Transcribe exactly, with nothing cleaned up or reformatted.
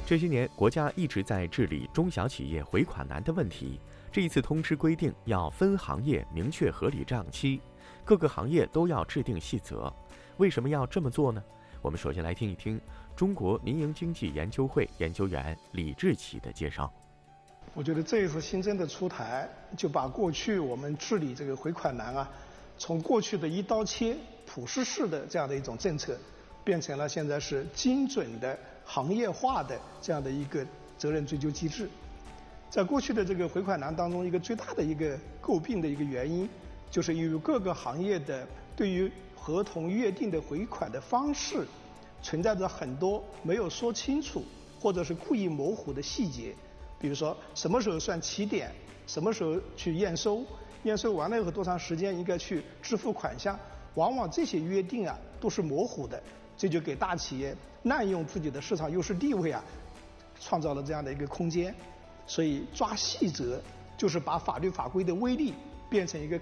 这些年，国家一直在治理中小企业回款难的问题。这一次通知规定，要分行业明确合理账期，各个行业都要制定细则。为什么要这么做呢？我们首先来听一听中国民营经济研究会研究员李志奇的介绍。 我觉得这一次新政的出台，就把过去我们治理这个回款难啊，从过去的一刀切、普适式的这样的一种政策，变成了现在是精准的行业化的这样的一个责任追究机制。在过去的这个回款难当中，一个最大的一个诟病的一个原因，就是由于各个行业的对于合同约定的回款的方式，存在着很多没有说清楚或者是故意模糊的细节。比如说什么时候算起点，什么时候去验收，验收完了以后多长时间应该去支付款项，往往这些约定啊都是模糊的，这就给大企业滥用自己的市场优势地位啊，创造了这样的一个空间。所以抓细则就是把法律法规的威力变成一个